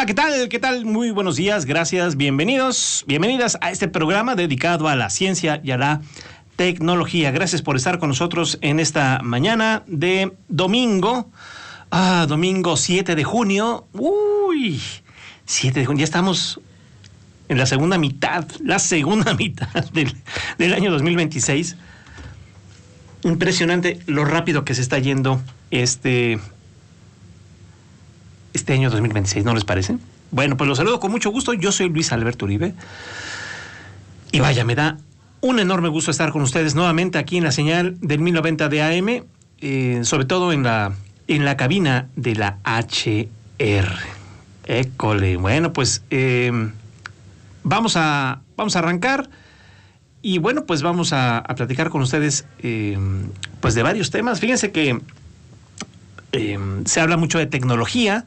¿qué tal? ¿Qué tal? Muy buenos días, gracias, bienvenidos, bienvenidas a este programa dedicado a la ciencia y a la tecnología. Gracias por estar con nosotros en esta mañana de domingo. Domingo 7 de junio. 7 de junio, ya estamos en la segunda mitad del año 2026. Impresionante lo rápido que se está yendo este año 2026, ¿no les parece? Bueno, pues los saludo con mucho gusto. Yo soy Luis Alberto Uribe. Y vaya, me da un enorme gusto estar con ustedes nuevamente aquí en la señal del 1090 de AM, sobre todo en la cabina de la HR. École. Bueno, pues vamos a arrancar. Y bueno, pues vamos a platicar con ustedes pues de varios temas. Fíjense que se habla mucho de tecnología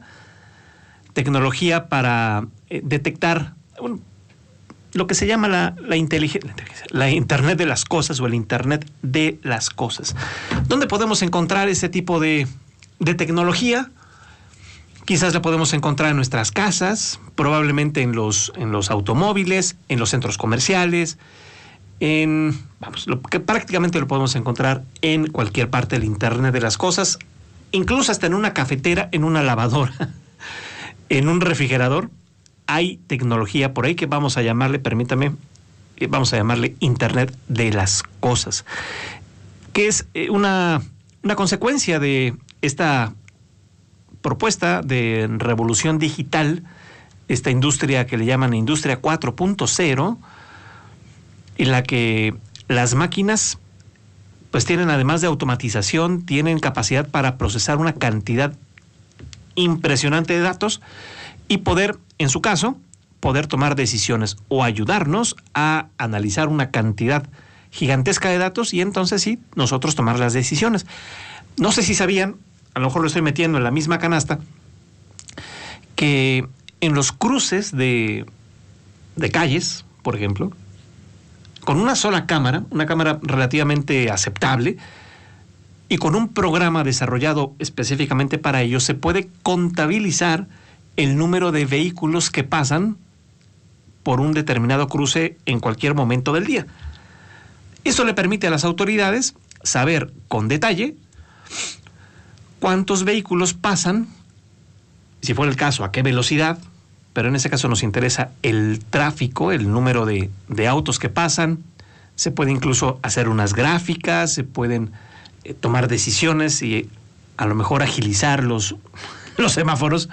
para detectar lo que se llama la Internet de las cosas o el Internet de las cosas. ¿Dónde podemos encontrar ese tipo de tecnología? Quizás la podemos encontrar en nuestras casas, probablemente en los automóviles, en los centros comerciales, prácticamente lo podemos encontrar en cualquier parte del Internet de las cosas, incluso hasta en una cafetera, en una lavadora, en un refrigerador. Hay tecnología por ahí que vamos a llamarle, vamos a llamarle Internet de las cosas, que es una consecuencia de esta propuesta de revolución digital, esta industria que le llaman Industria 4.0, en la que las máquinas pues tienen, además de automatización, tienen capacidad para procesar una cantidad impresionante de datos y poder, en su caso, poder tomar decisiones o ayudarnos a analizar una cantidad gigantesca de datos y entonces sí, nosotros tomar las decisiones. No sé si sabían, a lo mejor lo estoy metiendo en la misma canasta, que en los cruces de calles, por ejemplo, con una sola cámara, una cámara relativamente aceptable, y con un programa desarrollado específicamente para ello, se puede contabilizar el número de vehículos que pasan por un determinado cruce en cualquier momento del día. Esto le permite a las autoridades saber con detalle cuántos vehículos pasan, si fuera el caso, a qué velocidad, pero en ese caso nos interesa el tráfico, el número de autos que pasan. Se puede incluso hacer unas gráficas, se pueden tomar decisiones y a lo mejor agilizar los semáforos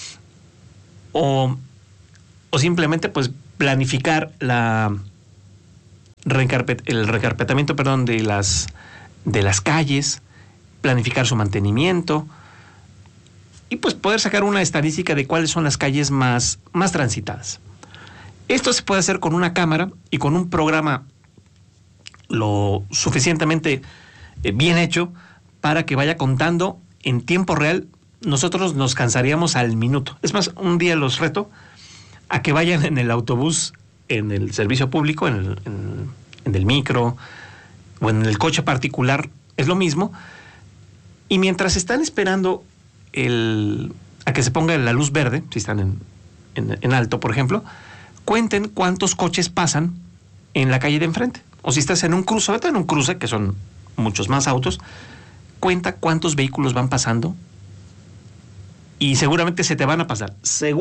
o simplemente pues planificar el recarpetamiento, de las calles, planificar su mantenimiento y pues poder sacar una estadística de cuáles son las calles más transitadas. Esto se puede hacer con una cámara y con un programa lo suficientemente bien hecho para que vaya contando en tiempo real. Nosotros nos cansaríamos al minuto. Es más, un día los reto a que vayan en el autobús, en el servicio público, en el micro o en el coche particular, es lo mismo. Y mientras están esperando a que se ponga la luz verde, si están en alto, por ejemplo, cuenten cuántos coches pasan en la calle de enfrente. O si estás en un cruce, que son muchos más autos, cuenta cuántos vehículos van pasando y seguramente se te van a pasar,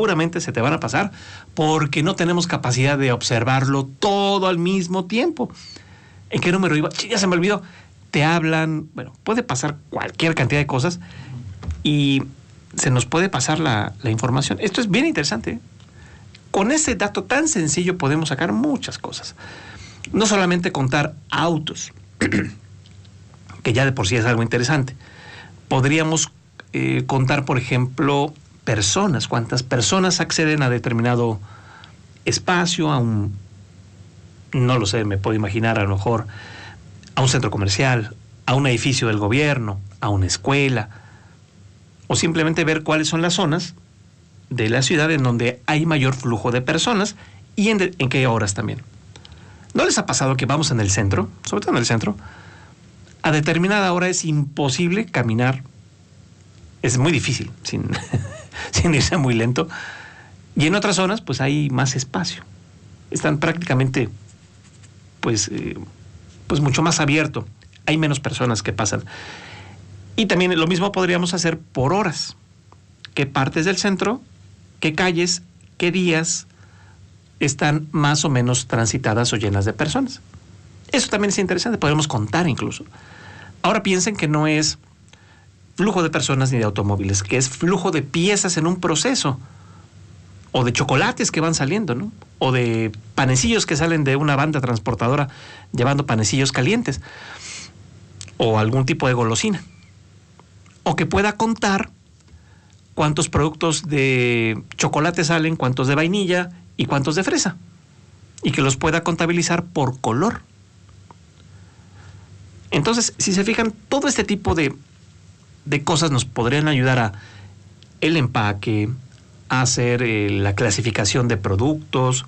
porque no tenemos capacidad de observarlo todo al mismo tiempo. ¿En qué número iba? Ya se me olvidó. Te hablan, puede pasar cualquier cantidad de cosas y se nos puede pasar la información. Esto es bien interesante. Con ese dato tan sencillo podemos sacar muchas cosas. No solamente contar autos, que ya de por sí es algo interesante. Podríamos contar, por ejemplo, personas. ¿Cuántas personas acceden a determinado espacio, no lo sé, me puedo imaginar a lo mejor a un centro comercial, a un edificio del gobierno, a una escuela, o simplemente ver cuáles son las zonas de la ciudad en donde hay mayor flujo de personas y en qué horas también. ¿No les ha pasado que vamos en el centro, sobre todo en el centro, a determinada hora es imposible caminar? Es muy difícil, sin irse muy lento, Y en otras zonas, pues hay más espacio. Están prácticamente, pues mucho más abierto. Hay menos personas que pasan. Y también lo mismo podríamos hacer por horas. ¿Qué partes del centro, qué calles, qué días están más o menos transitadas o llenas de personas? Eso también es interesante, podemos contar incluso. Ahora piensen que no es flujo de personas ni de automóviles, que es flujo de piezas en un proceso, o de chocolates que van saliendo, ¿no? O de panecillos que salen de una banda transportadora llevando panecillos calientes, o algún tipo de golosina. O que pueda contar cuántos productos de chocolate salen, cuántos de vainilla y cuántos de fresa, y que los pueda contabilizar por color. Entonces, si se fijan, todo este tipo de cosas nos podrían ayudar a el empaque, a hacer la clasificación de productos,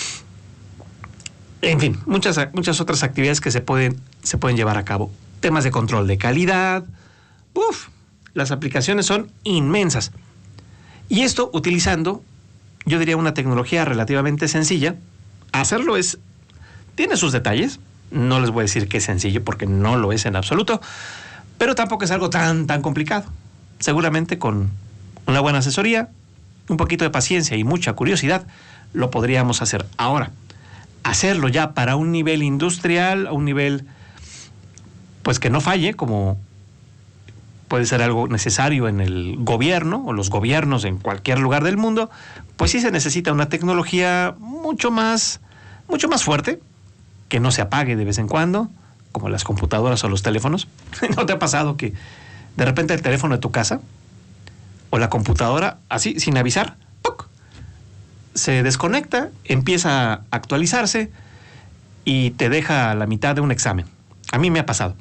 en fin, muchas otras actividades que se pueden llevar a cabo. Temas de control de calidad. Las aplicaciones son inmensas. Y esto utilizando, yo diría, una tecnología relativamente sencilla. Hacerlo tiene sus detalles. No les voy a decir que es sencillo porque no lo es en absoluto, pero tampoco es algo tan complicado. Seguramente con una buena asesoría, un poquito de paciencia y mucha curiosidad, lo podríamos hacer. Ahora, hacerlo ya para un nivel industrial, a un nivel pues que no falle, como puede ser algo necesario en el gobierno o los gobiernos en cualquier lugar del mundo, pues sí se necesita una tecnología mucho más fuerte, que no se apague de vez en cuando, como las computadoras o los teléfonos. ¿No te ha pasado que de repente el teléfono de tu casa o la computadora, así, sin avisar, ¡puc!, se desconecta, empieza a actualizarse y te deja a la mitad de un examen? A mí me ha pasado.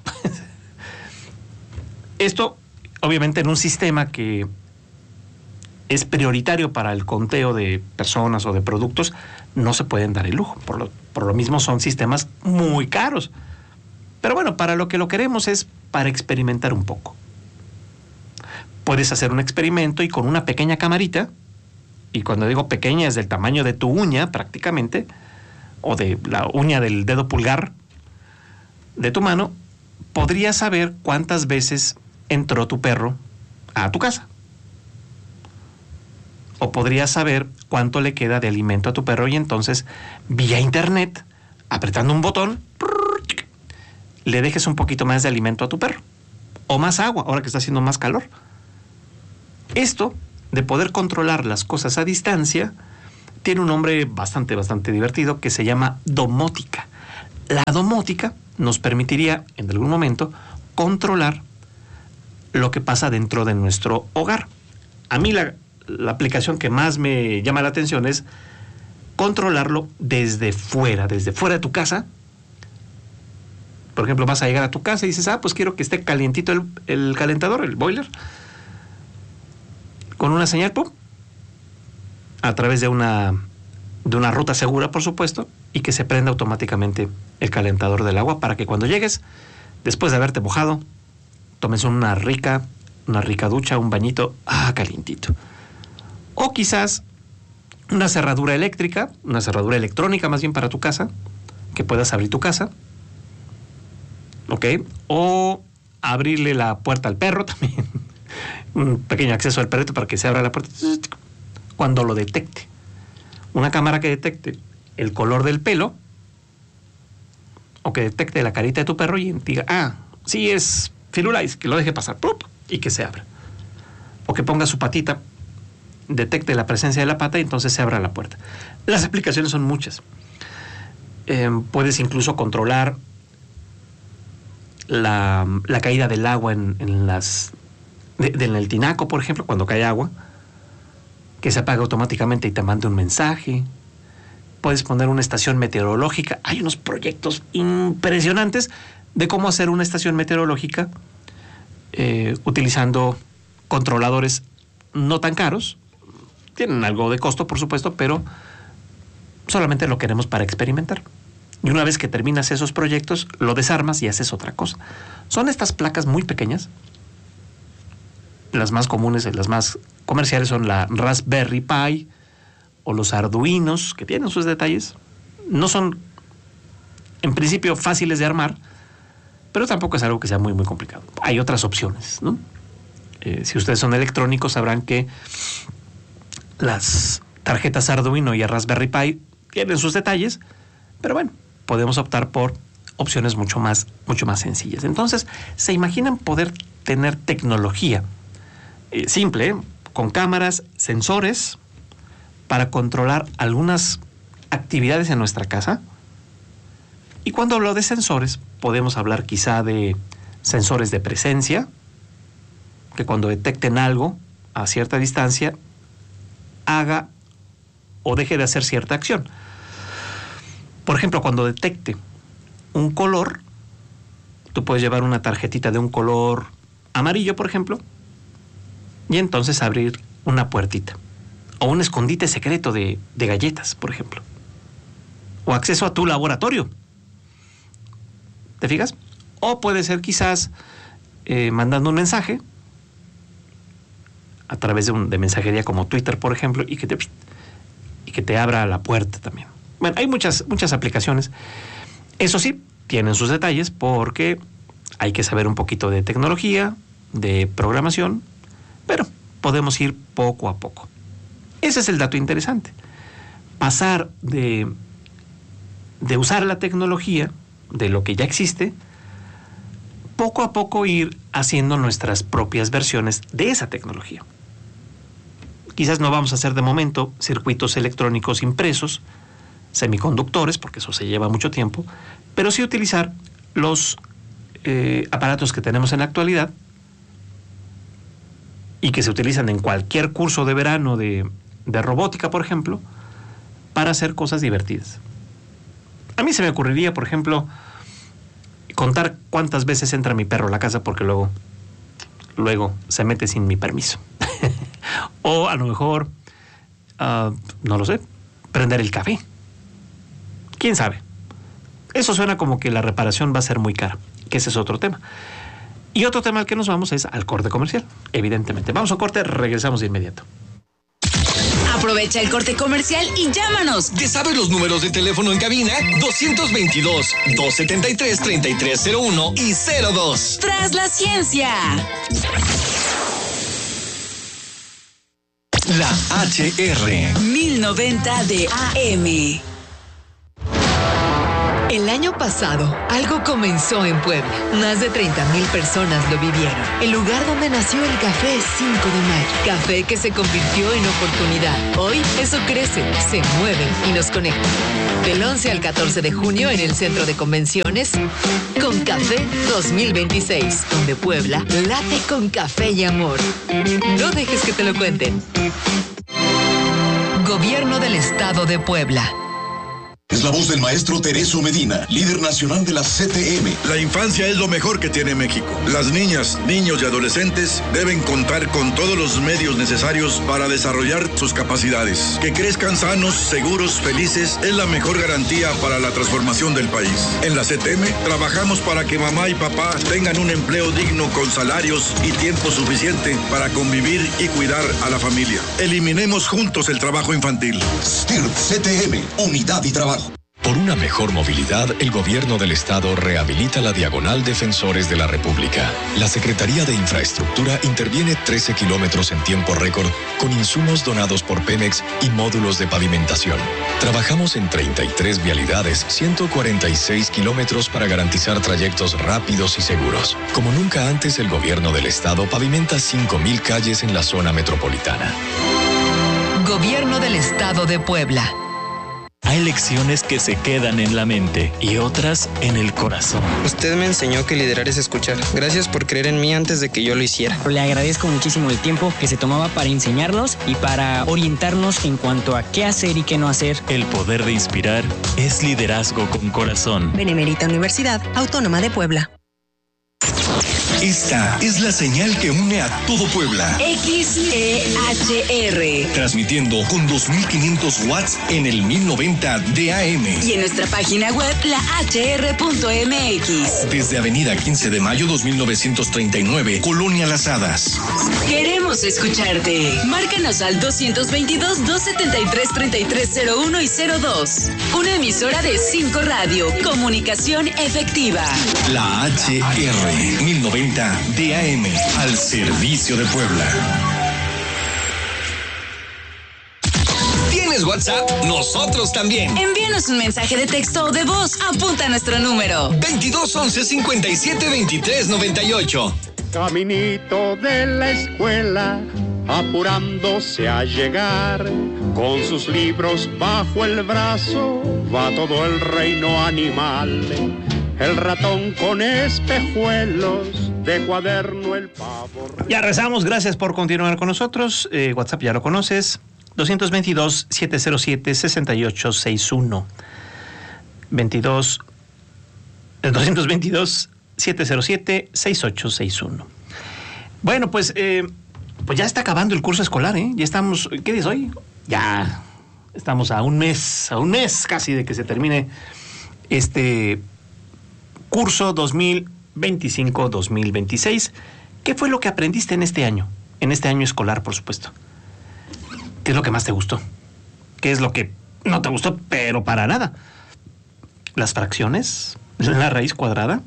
Esto, obviamente, en un sistema que es prioritario para el conteo de personas o de productos, no se pueden dar el lujo. Por lo mismo son sistemas muy caros. Pero bueno, para lo que lo queremos es para experimentar un poco. Puedes hacer un experimento y con una pequeña camarita, y cuando digo pequeña es del tamaño de tu uña prácticamente, o de la uña del dedo pulgar de tu mano, podrías saber cuántas veces entró tu perro a tu casa. O podrías saber cuánto le queda de alimento a tu perro y entonces, vía internet, apretando un botón, le dejes un poquito más de alimento a tu perro. O más agua, ahora que está haciendo más calor. Esto de poder controlar las cosas a distancia tiene un nombre bastante divertido que se llama domótica. La domótica nos permitiría, en algún momento, controlar lo que pasa dentro de nuestro hogar. A mí la aplicación que más me llama la atención es controlarlo desde fuera de tu casa. Por ejemplo, vas a llegar a tu casa y dices, pues quiero que esté calientito el calentador, el boiler. Con una señal, ¡pum!, a través de una ruta segura, por supuesto, y que se prenda automáticamente el calentador del agua para que cuando llegues, después de haberte mojado, tomes una rica ducha, un bañito, calientito. O quizás una cerradura electrónica más bien para tu casa, que puedas abrir tu casa, ¿ok? O abrirle la puerta al perro también, un pequeño acceso al perrito para que se abra la puerta cuando lo detecte. Una cámara que detecte el color del pelo, o que detecte la carita de tu perro y diga, sí es Firulais, que lo deje pasar, ¡plup!, y que se abra. O que ponga su patita, detecte la presencia de la pata y entonces se abra la puerta. Las aplicaciones son muchas. Puedes incluso controlar la caída del agua en el tinaco, por ejemplo, cuando cae agua, que se apaga automáticamente y te mande un mensaje. Puedes poner una estación meteorológica. Hay unos proyectos impresionantes de cómo hacer una estación meteorológica utilizando controladores no tan caros. Tienen algo de costo, por supuesto, pero solamente lo queremos para experimentar. Y una vez que terminas esos proyectos, lo desarmas y haces otra cosa. Son estas placas muy pequeñas. Las más comunes, las más comerciales son la Raspberry Pi o los arduinos, que tienen sus detalles, no son en principio fáciles de armar, pero tampoco es algo que sea muy, muy complicado. Hay otras opciones, ¿no? Si ustedes son electrónicos, sabrán que las tarjetas Arduino y Raspberry Pi tienen sus detalles, pero bueno, podemos optar por opciones mucho más sencillas. Entonces, ¿se imaginan poder tener tecnología simple, con cámaras, sensores, para controlar algunas actividades en nuestra casa? Y cuando hablo de sensores, podemos hablar quizá de sensores de presencia, que cuando detecten algo a cierta distancia, haga o deje de hacer cierta acción. Por ejemplo, cuando detecte un color, tú puedes llevar una tarjetita de un color amarillo, por ejemplo, y entonces abrir una puertita. O un escondite secreto de galletas, por ejemplo. O acceso a tu laboratorio. ¿Te fijas? O puede ser quizás mandando un mensaje a través de mensajería como Twitter, por ejemplo, y que te abra la puerta también. Bueno, hay muchas aplicaciones. Eso sí, tienen sus detalles porque hay que saber un poquito de tecnología, de programación, pero podemos ir poco a poco. Ese es el dato interesante. Pasar de usar la tecnología, de lo que ya existe, poco a poco ir haciendo nuestras propias versiones de esa tecnología. Quizás no vamos a hacer de momento circuitos electrónicos impresos, semiconductores, porque eso se lleva mucho tiempo, pero sí utilizar los aparatos que tenemos en la actualidad y que se utilizan en cualquier curso de verano de robótica, por ejemplo, para hacer cosas divertidas. A mí se me ocurriría, por ejemplo, contar cuántas veces entra mi perro a la casa porque luego se mete sin mi permiso. O a lo mejor, no lo sé, prender el café. ¿Quién sabe? Eso suena como que la reparación va a ser muy cara, que ese es otro tema. Y otro tema al que nos vamos es al corte comercial, evidentemente. Vamos a corte, regresamos de inmediato. Aprovecha el corte comercial y llámanos. ¿Ya sabes los números de teléfono en cabina? 222-273-3301 y 02. Tras la ciencia. La HR. 1090 de AM. El año pasado, algo comenzó en Puebla. Más de 30,000 personas lo vivieron. El lugar donde nació el Café 5 de Mayo. Café que se convirtió en oportunidad. Hoy, eso crece, se mueve y nos conecta. Del 11 al 14 de junio en el Centro de Convenciones, Con Café 2026, donde Puebla late con café y amor. No dejes que te lo cuenten. Gobierno del Estado de Puebla. Es la voz del maestro Tereso Medina, líder nacional de la CTM. La infancia es lo mejor que tiene México. Las niñas, niños y adolescentes deben contar con todos los medios necesarios para desarrollar sus capacidades. Que crezcan sanos, seguros, felices es la mejor garantía para la transformación del país. En la CTM trabajamos para que mamá y papá tengan un empleo digno con salarios y tiempo suficiente para convivir y cuidar a la familia. Eliminemos juntos el trabajo infantil. STIRP CTM, unidad y trabajo. Por una mejor movilidad, el Gobierno del Estado rehabilita la Diagonal Defensores de la República. La Secretaría de Infraestructura interviene 13 kilómetros en tiempo récord con insumos donados por Pemex y módulos de pavimentación. Trabajamos en 33 vialidades, 146 kilómetros para garantizar trayectos rápidos y seguros. Como nunca antes, el Gobierno del Estado pavimenta 5,000 calles en la zona metropolitana. Gobierno del Estado de Puebla. Hay lecciones que se quedan en la mente y otras en el corazón. Usted me enseñó que liderar es escuchar. Gracias por creer en mí antes de que yo lo hiciera. Le agradezco muchísimo el tiempo que se tomaba para enseñarnos y para orientarnos en cuanto a qué hacer y qué no hacer. El poder de inspirar es liderazgo con corazón. Benemérita Universidad Autónoma de Puebla. Esta es la señal que une a todo Puebla. XEHR. Transmitiendo con 2500 watts en el 1090 de AM. Y en nuestra página web, lahr.mx. Desde Avenida 15 de Mayo 2939, Colonia Las Hadas. Queremos escucharte. Márcanos al 222-273-3301 y 02. Una emisora de 5 Radio. Comunicación efectiva. La HR 1090 DAM al servicio de Puebla. ¿Tienes WhatsApp? Nosotros también. Envíanos un mensaje de texto o de voz. Apunta nuestro número. 2211 57 23 98. Caminito de la escuela, apurándose a llegar, con sus libros bajo el brazo, va todo el reino animal. El ratón con espejuelos, de cuaderno el pavo. Ya rezamos, gracias por continuar con nosotros. WhatsApp ya lo conoces, 222-707-6861. 222-707-6861. Bueno, pues ya está acabando el curso escolar, ¿eh? Ya estamos, ¿qué día es hoy? Ya estamos a un mes casi de que se termine este curso 2025-2026. ¿Qué fue lo que aprendiste en este año escolar, por supuesto? ¿Qué es lo que más te gustó? ¿Qué es lo que no te gustó, pero para nada? ¿Las fracciones? ¿La raíz cuadrada?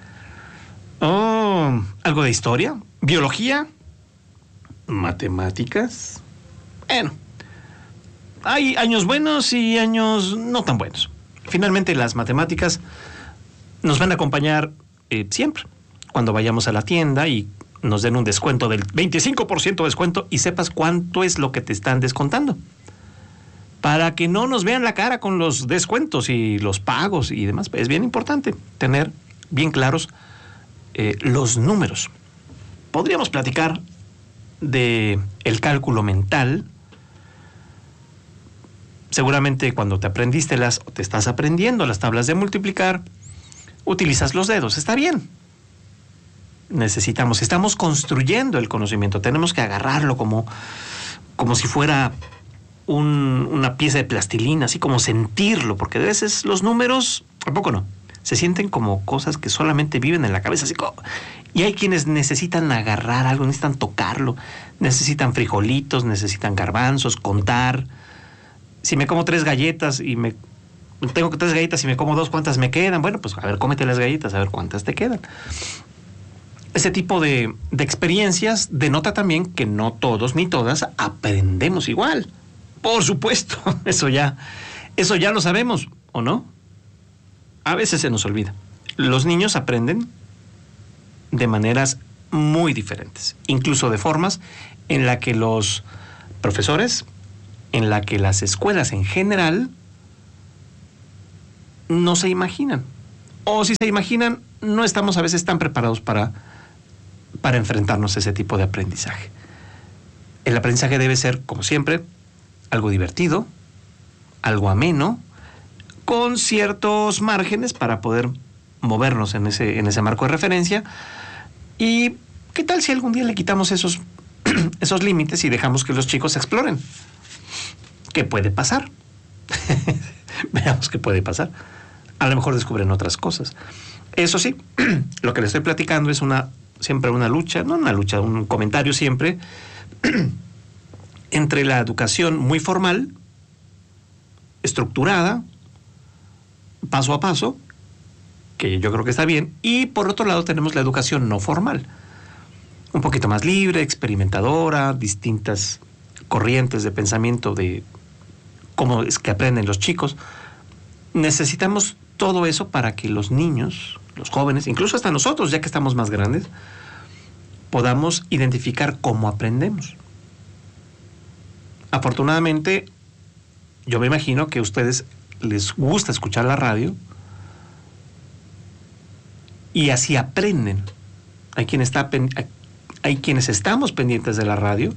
¿Oh, algo de historia? ¿Biología? ¿Matemáticas? Bueno, hay años buenos y años no tan buenos. Finalmente, las matemáticas nos van a acompañar siempre. Cuando vayamos a la tienda y nos den un descuento del 25% de descuento y sepas cuánto es lo que te están descontando. Para que no nos vean la cara con los descuentos y los pagos y demás. Es bien importante tener bien claros los números. Podríamos platicar de el cálculo mental. Seguramente cuando te aprendiste o te estás aprendiendo las tablas de multiplicar, utilizas los dedos. Está bien. Estamos construyendo el conocimiento. Tenemos que agarrarlo como si fuera una pieza de plastilina, así como sentirlo, porque a veces los números, tampoco no, se sienten como cosas que solamente viven en la cabeza, así como, y hay quienes necesitan agarrar algo, necesitan tocarlo, necesitan frijolitos, necesitan garbanzos, contar. Si me como 3 galletas y tengo 3 galletas y me como 2, ¿cuántas me quedan? Bueno, pues a ver, cómete las galletas, a ver cuántas te quedan. Ese tipo de experiencias denota también que no todos ni todas aprendemos igual. Por supuesto, eso ya lo sabemos, ¿o no? A veces se nos olvida. Los niños aprenden de maneras muy diferentes, incluso de formas en la que los profesores, en la que las escuelas en general no se imaginan. O si se imaginan, no estamos a veces tan preparados para enfrentarnos a ese tipo de aprendizaje. El aprendizaje debe ser, como siempre, algo divertido, algo ameno, con ciertos márgenes para poder movernos en ese marco de referencia. ¿Y qué tal si algún día le quitamos esos límites y dejamos que los chicos exploren? ¿Qué puede pasar? Veamos qué puede pasar. A lo mejor descubren otras cosas. Eso sí, lo que les estoy platicando es siempre una lucha, no una lucha, un comentario siempre entre la educación muy formal, estructurada, paso a paso, que yo creo que está bien, y por otro lado tenemos la educación no formal, un poquito más libre, experimentadora, distintas corrientes de pensamiento de cómo es que aprenden los chicos. Necesitamos todo eso para que los niños, los jóvenes, incluso hasta nosotros, ya que estamos más grandes, podamos identificar cómo aprendemos. Afortunadamente, yo me imagino que a ustedes les gusta escuchar la radio y así aprenden. Hay quienes estamos pendientes de la radio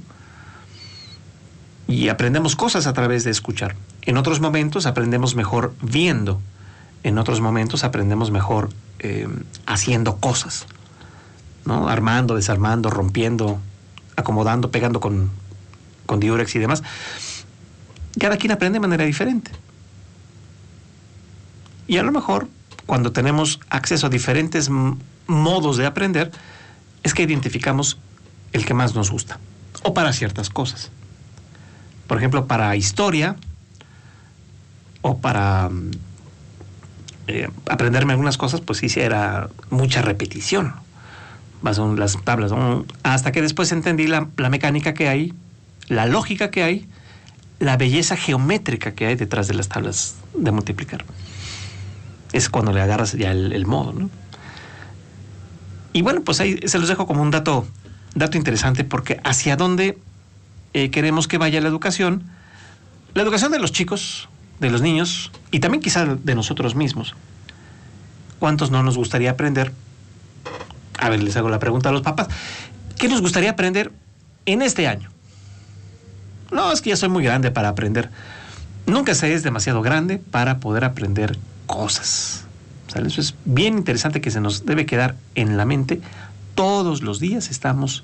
y aprendemos cosas a través de escuchar. En otros momentos aprendemos mejor viendo. En otros momentos aprendemos mejor haciendo cosas. ¿no? Armando, desarmando, rompiendo, acomodando, pegando con diurex y demás. Cada quien aprende de manera diferente. Y a lo mejor, cuando tenemos acceso a diferentes modos de aprender, es que identificamos el que más nos gusta. O para ciertas cosas. Por ejemplo, para historia, o para aprenderme algunas cosas, pues sí era mucha repetición. Son las tablas, hasta que después entendí la mecánica que hay, la lógica que hay, la belleza geométrica que hay detrás de las tablas de multiplicar. Es cuando le agarras ya el modo, ¿no? Y bueno, pues ahí se los dejo como un dato interesante, porque hacia dónde queremos que vaya la educación de los chicos, de los niños, y también quizá de nosotros mismos. ¿Cuántos no nos gustaría aprender? A ver, les hago la pregunta a los papás. ¿Qué nos gustaría aprender en este año? No, es que ya soy muy grande para aprender. Nunca se es demasiado grande para poder aprender cosas. ¿Sale? Eso es bien interesante, que se nos debe quedar en la mente. Todos los días estamos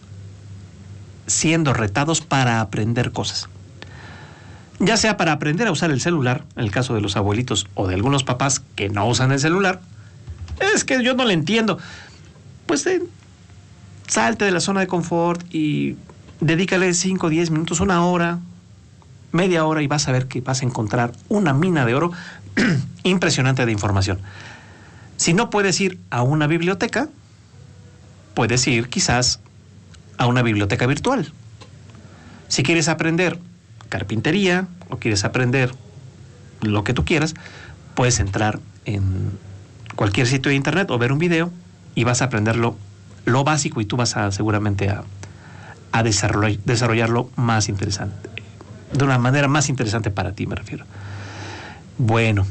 siendo retados para aprender cosas. Ya sea para aprender a usar el celular, en el caso de los abuelitos o de algunos papás que no usan el celular. Es que yo no le entiendo. Pues salte de la zona de confort y dedícale 5, 10 minutos, 1 hora, media hora, y vas a ver que vas a encontrar una mina de oro impresionante de información. Si no puedes ir a una biblioteca, puedes ir quizás a una biblioteca virtual. Si quieres aprender carpintería o quieres aprender lo que tú quieras, puedes entrar en cualquier sitio de internet o ver un video y vas a aprender lo básico, y tú vas a seguramente a desarrollarlo más interesante, de una manera más interesante para ti, me refiero. Bueno,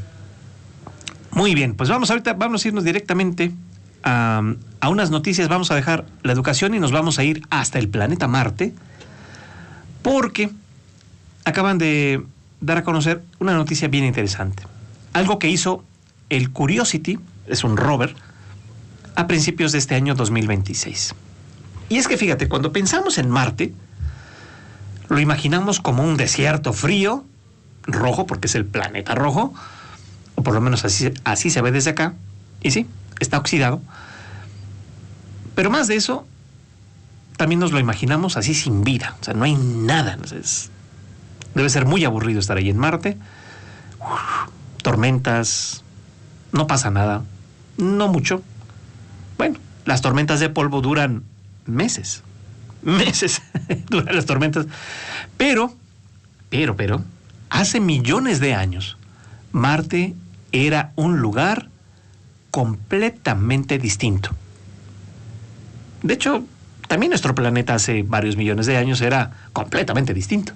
muy bien, pues vamos a irnos directamente a unas noticias. Vamos a dejar la educación y nos vamos a ir hasta el planeta Marte, porque acaban de dar a conocer una noticia bien interesante. Algo que hizo el Curiosity, es un rover, a principios de este año 2026. Y es que fíjate, cuando pensamos en Marte, lo imaginamos como un desierto frío, rojo, porque es el planeta rojo, o por lo menos así se ve desde acá, y sí, está oxidado. Pero más de eso, también nos lo imaginamos así sin vida, o sea, no hay nada. Debe ser muy aburrido estar ahí en Marte. Tormentas, no pasa nada, no mucho. Bueno, las tormentas de polvo duran meses duran las tormentas, pero, hace millones de años, Marte era un lugar completamente distinto. De hecho, también nuestro planeta hace varios millones de años era completamente distinto.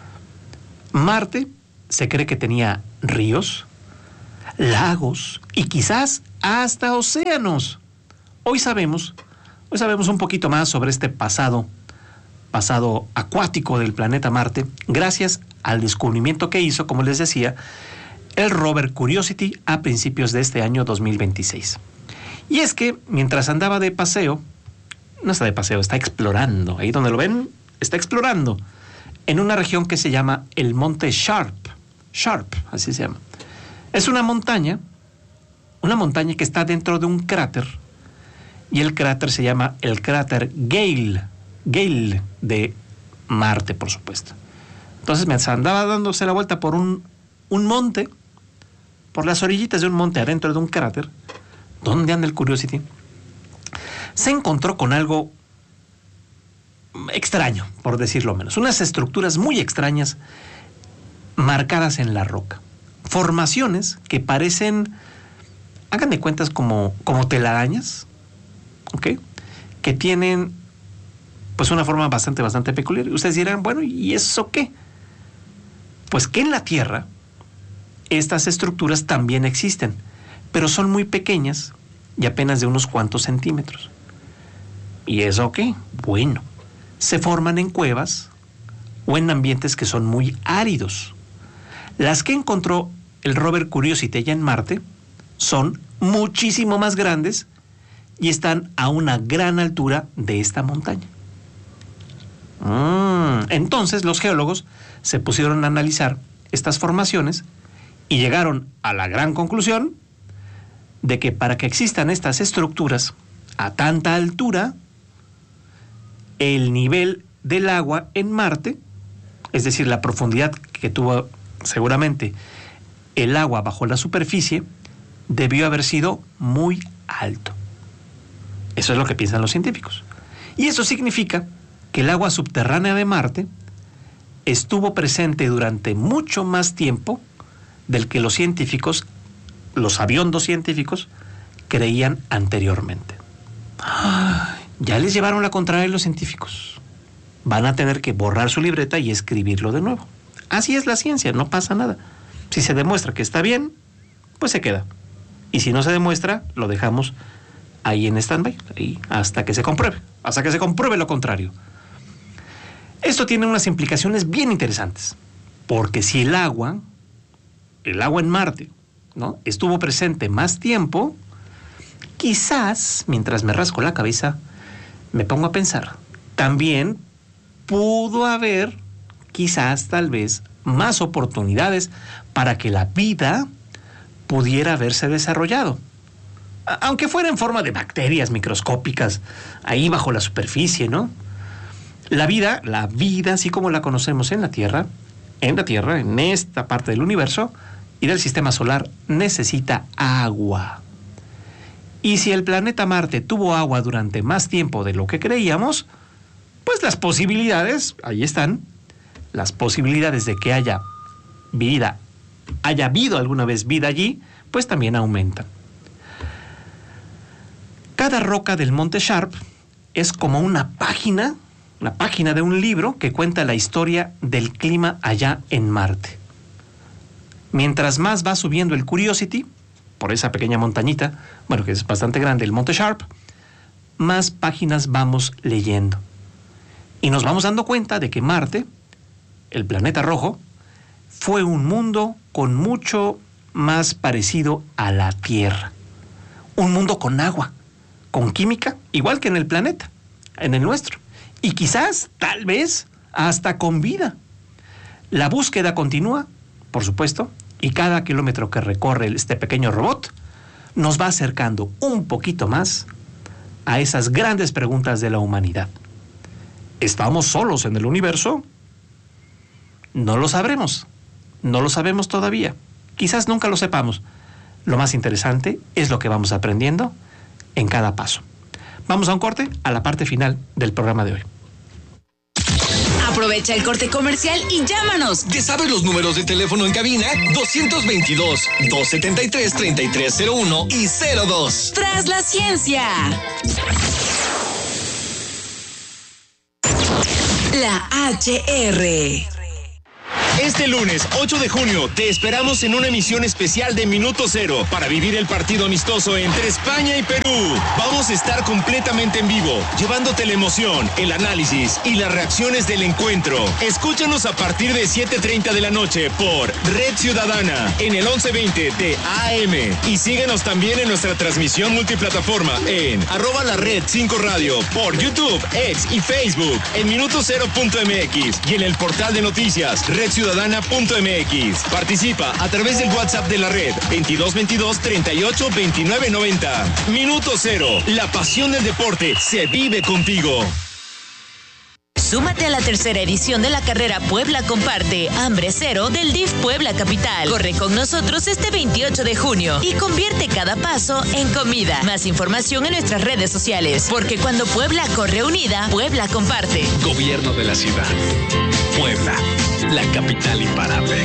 Marte se cree que tenía ríos, lagos y quizás hasta océanos. Hoy sabemos un poquito más sobre este pasado acuático del planeta Marte, gracias al descubrimiento que hizo, como les decía, el rover Curiosity a principios de este año 2026. Y es que mientras andaba de paseo, no está de paseo, está explorando, ahí donde lo ven, está explorando, en una región que se llama el Monte Sharp, así se llama. Es una montaña que está dentro de un cráter, y el cráter se llama el cráter Gale de Marte, por supuesto. Entonces, mientras andaba dándose la vuelta por un monte, por las orillitas de un monte adentro de un cráter, donde anda el Curiosity, se encontró con algo extraño, por decirlo menos. Unas estructuras muy extrañas marcadas en la roca. Formaciones que parecen, hagan de cuentas, como telarañas, ¿ok? Que tienen pues una forma bastante peculiar. Ustedes dirán, bueno, ¿y eso qué? Pues que en la Tierra estas estructuras también existen, pero son muy pequeñas y apenas de unos cuantos centímetros. ¿Y eso qué? Bueno, se forman en cuevas o en ambientes que son muy áridos. Las que encontró el rover Curiosity ya en Marte son muchísimo más grandes y están a una gran altura de esta montaña. Entonces los geólogos se pusieron a analizar estas formaciones y llegaron a la gran conclusión de que para que existan estas estructuras a tanta altura, el nivel del agua en Marte, es decir, la profundidad que tuvo seguramente el agua bajo la superficie, debió haber sido muy alto. Eso es lo que piensan los científicos. Y eso significa que el agua subterránea de Marte estuvo presente durante mucho más tiempo del que los científicos, los sabiondos científicos, creían anteriormente. Ya les llevaron la contraria los científicos. Van a tener que borrar su libreta y escribirlo de nuevo. Así es la ciencia, no pasa nada. Si se demuestra que está bien, pues se queda. Y si no se demuestra, lo dejamos ahí en stand-by, ahí, hasta que se compruebe lo contrario. Esto tiene unas implicaciones bien interesantes, porque si el agua en Marte, ¿no?, estuvo presente más tiempo, quizás, mientras me rasco la cabeza, me pongo a pensar, también pudo haber, quizás, tal vez, más oportunidades para que la vida pudiera haberse desarrollado. Aunque fuera en forma de bacterias microscópicas, ahí bajo la superficie, ¿no? La vida, así como la conocemos en la Tierra, en esta parte del universo y del sistema solar, necesita agua. Y si el planeta Marte tuvo agua durante más tiempo de lo que creíamos, pues las posibilidades, ahí están, las posibilidades de que haya habido alguna vez vida allí, pues también aumentan. Cada roca del Monte Sharp es como una página de un libro que cuenta la historia del clima allá en Marte. Mientras más va subiendo el Curiosity, por esa pequeña montañita, bueno, que es bastante grande, el Monte Sharp, más páginas vamos leyendo. Y nos vamos dando cuenta de que Marte, el planeta rojo, fue un mundo con mucho más parecido a la Tierra. Un mundo con agua, con química, igual que en el planeta, en el nuestro. Y quizás, tal vez, hasta con vida. La búsqueda continúa, por supuesto, y cada kilómetro que recorre este pequeño robot nos va acercando un poquito más a esas grandes preguntas de la humanidad. ¿Estamos solos en el universo? No lo sabremos. No lo sabemos todavía. Quizás nunca lo sepamos. Lo más interesante es lo que vamos aprendiendo en cada paso. Vamos a un corte, a la parte final del programa de hoy. Aprovecha el corte comercial y llámanos. ¿Ya sabes los números de teléfono en cabina? 222-273-3301 y 02. Tras la ciencia. La HR. Este lunes 8 de junio te esperamos en una emisión especial de Minuto Cero para vivir el partido amistoso entre España y Perú. Vamos a estar completamente en vivo, llevándote la emoción, el análisis y las reacciones del encuentro. Escúchanos a partir de 7:30 de la noche por Red Ciudadana en el 1120 de AM y síguenos también en nuestra transmisión multiplataforma en @lared5radio por YouTube, X y Facebook en minutocero.mx y en el portal de noticias redciudadana.mx. Participa a través del WhatsApp de la red 2222 38 29 90. Minuto Cero, la pasión del deporte se vive contigo. Súmate a la tercera edición de la carrera Puebla Comparte Hambre Cero del DIF Puebla Capital. Corre con nosotros este 28 de junio y convierte cada paso en comida. Más información en nuestras redes sociales, porque cuando Puebla corre unida, Puebla comparte. Gobierno de la ciudad. Puebla, la capital imparable.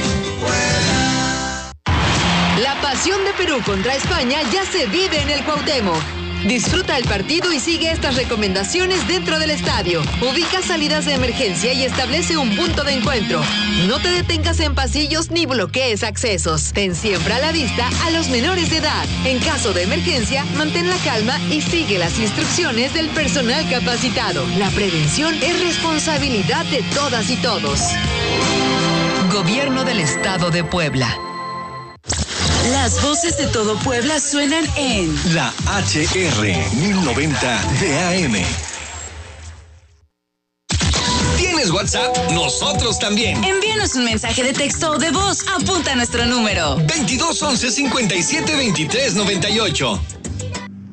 La pasión de Perú contra España ya se vive en el Cuauhtémoc. Disfruta el partido y sigue estas recomendaciones dentro del estadio. Ubica salidas de emergencia y establece un punto de encuentro. No te detengas en pasillos ni bloquees accesos. Ten siempre a la vista a los menores de edad. En caso de emergencia, mantén la calma y sigue las instrucciones del personal capacitado. La prevención es responsabilidad de todas y todos. Gobierno del Estado de Puebla. Las voces de todo Puebla suenan en La HR 1090 de AM. ¿Tienes WhatsApp? Nosotros también. Envíanos un mensaje de texto o de voz. Apunta nuestro número. 22 11 57 23 98.